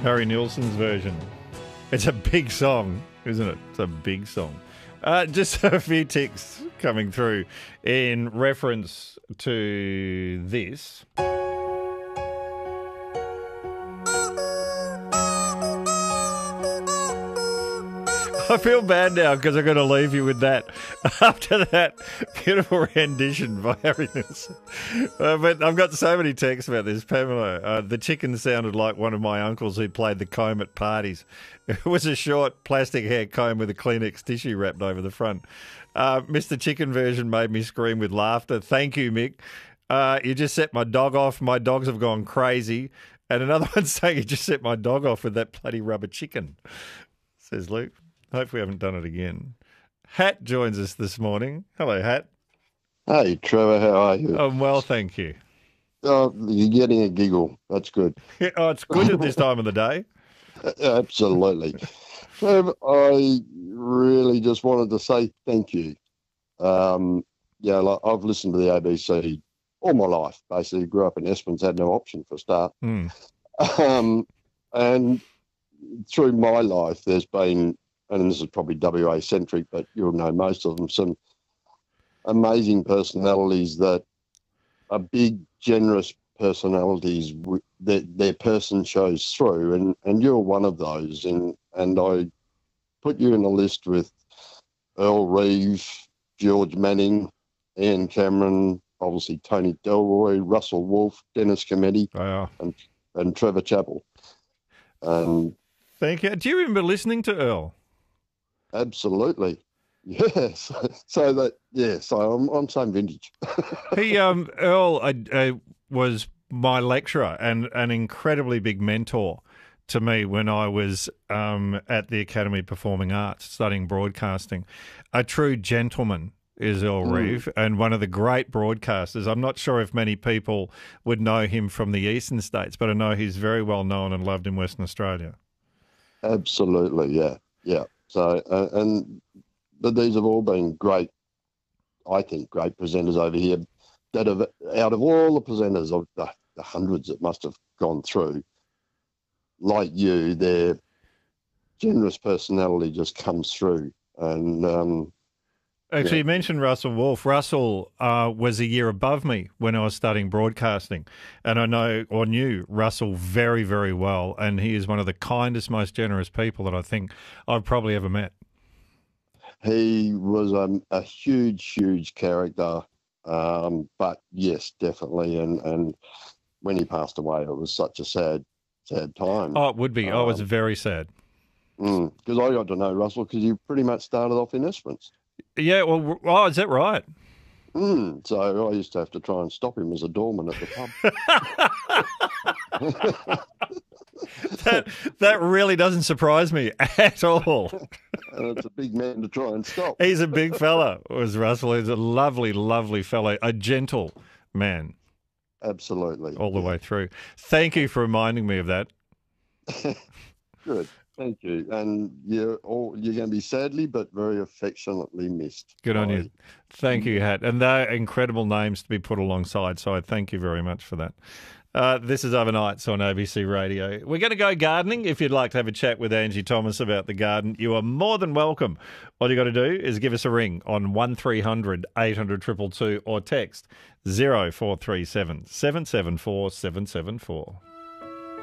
Harry Nilsson's version. It's a big song, isn't it? It's a big song. Just a few ticks coming through in reference to this. I feel bad now because I'm going to leave you with that after that beautiful rendition by Harry Nilsson. But I've got so many texts about this, Pamela. The chicken sounded like one of my uncles who played the comb at parties. It was a short plastic hair comb with a Kleenex tissue wrapped over the front. Mr. Chicken version made me scream with laughter. Thank you, Mick. You just set my dog off. My dogs have gone crazy. And another one saying you just set my dog off with that bloody rubber chicken, says Luke. Hope we haven't done it again. Hat joins us this morning. Hello, Hat. Hey, Trevor, how are you? I'm well, thank you. Oh, you're getting a giggle. That's good. Oh, it's good at this time of the day. Absolutely. Trevor, I really just wanted to say thank you. I've listened to the ABC all my life. Basically, grew up in Esperance, had no option for a start. And through my life, there's been, and this is probably WA centric, but you'll know most of them, some amazing personalities that are big, generous personalities that their person shows through, and you're one of those. And I put you in a list with Earl Reeve, George Manning, Ian Cameron, obviously Tony Delroy, Russell Wolfe, Dennis Cometti, and Trevor Chappell. And thank you. Do you remember listening to Earl? Absolutely. Yes. So I'm same vintage. He Earl was my lecturer and an incredibly big mentor to me when I was at the Academy of Performing Arts studying broadcasting. A true gentleman is Earl Reeve, and one of the great broadcasters. I'm not sure if many people would know him from the eastern states, but I know he's very well known and loved in Western Australia. Absolutely, yeah. So, but these have all been great, I think, great presenters over here that have, out of all the presenters of the hundreds that must have gone through, like you, their generous personality just comes through. And actually, you mentioned Russell Wolfe. Russell was a year above me when I was studying broadcasting, and I knew Russell very, very well, and he is one of the kindest, most generous people that I think I've probably ever met. He was a huge, huge character, but yes, definitely. And when he passed away, it was such a sad time. Oh, it would be. I was very sad. Because I got to know Russell because you pretty much started off in Esperance. Yeah, well, is that right? So I used to have to try and stop him as a doorman at the pub. That really doesn't surprise me at all. And it's a big man to try and stop. He's a big fella, was Russell. He's a lovely, lovely fellow, a gentle man. Absolutely. All the way through. Thank you for reminding me of that. Good. Thank you. And you're going to be sadly but very affectionately missed. Good on you. Thank you, Hat. And they're incredible names to be put alongside, so I thank you very much for that. This is Overnights on ABC Radio. We're going to go gardening. If you'd like to have a chat with Angie Thomas about the garden, you are more than welcome. All you got to do is give us a ring on 1300 800 222 or text 0437 774 774.